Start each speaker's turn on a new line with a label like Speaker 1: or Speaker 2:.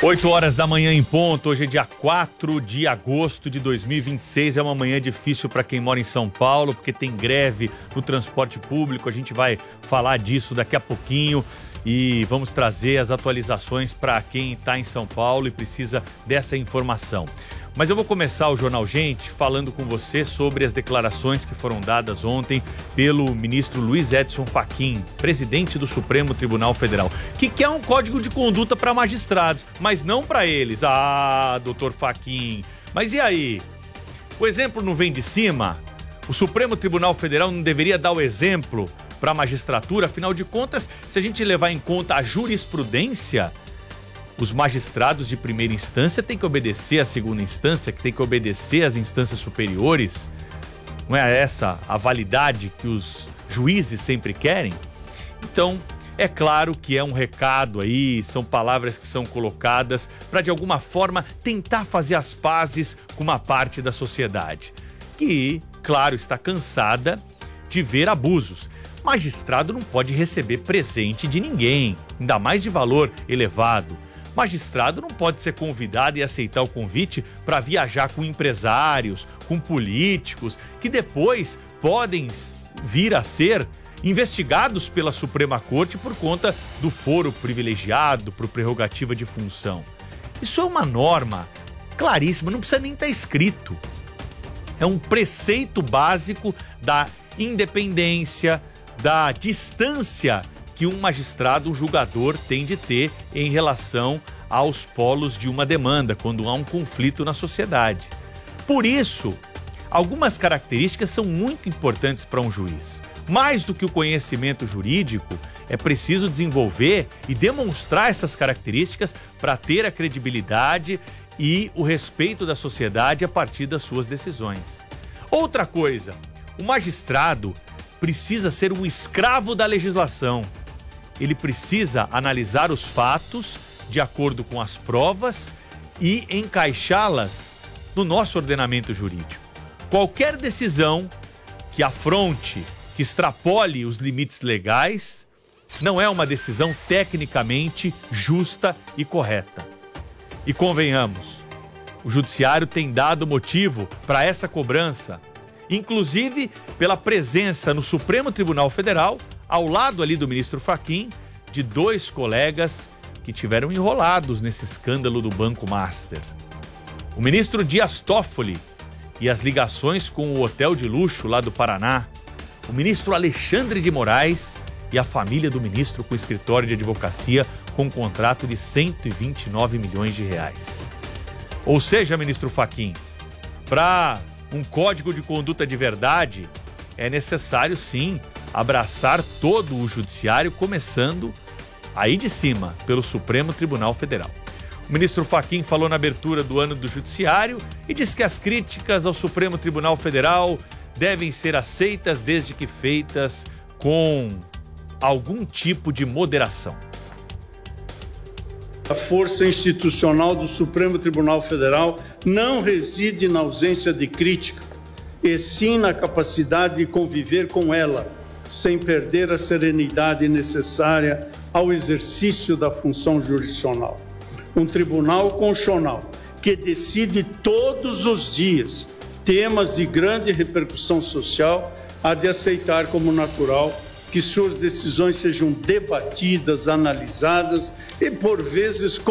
Speaker 1: 8 horas da manhã em ponto, hoje é dia 4 de agosto de 2026, é uma manhã difícil para quem mora em São Paulo, porque tem greve no transporte público, a gente vai falar disso daqui a pouquinho e vamos trazer as atualizações para quem está em São Paulo e precisa dessa informação. Mas eu vou começar o Jornal Gente falando com você sobre as declarações que foram dadas ontem pelo ministro Luiz Edson Fachin, presidente do Supremo Tribunal Federal, que quer um código de conduta para magistrados, mas não para eles. Ah, doutor Fachin, mas e aí? O exemplo não vem de cima? O Supremo Tribunal Federal não deveria dar o exemplo para a magistratura? Afinal de contas, se a gente levar em conta a jurisprudência, os magistrados de primeira instância têm que obedecer à segunda instância, que tem que obedecer às instâncias superiores. Não é essa a validade que os juízes sempre querem? Então, é claro que é um recado aí, são palavras que são colocadas para, de alguma forma, tentar fazer as pazes com uma parte da sociedade, que, claro, está cansada de ver abusos. Magistrado não pode receber presente de ninguém, ainda mais de valor elevado. Magistrado não pode ser convidado e aceitar o convite para viajar com empresários, com políticos, que depois podem vir a ser investigados pela Suprema Corte por conta do foro privilegiado, por prerrogativa de função. Isso é uma norma claríssima, não precisa nem estar escrito. É um preceito básico da independência, da distância que um magistrado, um julgador, tem de ter em relação aos polos de uma demanda, quando há um conflito na sociedade. Por isso, algumas características são muito importantes para um juiz. Mais do que o conhecimento jurídico, é preciso desenvolver e demonstrar essas características para ter a credibilidade e o respeito da sociedade a partir das suas decisões. Outra coisa, o magistrado precisa ser um escravo da legislação. Ele precisa analisar os fatos de acordo com as provas e encaixá-las no nosso ordenamento jurídico. Qualquer decisão que afronte, que extrapole os limites legais, não é uma decisão tecnicamente justa e correta. E convenhamos, o judiciário tem dado motivo para essa cobrança, inclusive pela presença no Supremo Tribunal Federal, ao lado ali do ministro Fachin, de dois colegas que tiveram enrolados nesse escândalo do Banco Master. O ministro Dias Toffoli e as ligações com o hotel de luxo lá do Paraná, o ministro Alexandre de Moraes e a família do ministro com escritório de advocacia com um contrato de 129 milhões de reais. Ou seja, ministro Fachin, para um código de conduta de verdade, é necessário sim abraçar todo o judiciário, começando aí de cima, pelo Supremo Tribunal Federal. O ministro Fachin falou na abertura do ano do judiciário e disse que as críticas ao Supremo Tribunal Federal devem ser aceitas desde que feitas com algum tipo de moderação.
Speaker 2: A força institucional do Supremo Tribunal Federal não reside na ausência de crítica, e sim na capacidade de conviver com ela, sem perder a serenidade necessária ao exercício da função jurisdicional. Um tribunal constitucional que decide todos os dias temas de grande repercussão social há de aceitar como natural que suas decisões sejam debatidas, analisadas e, por vezes,